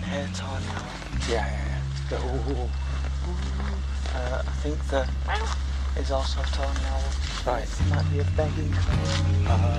Hair tiny owl. Yeah. Ooh. I think the is also a tiny owl. Right. It might be a begging cry.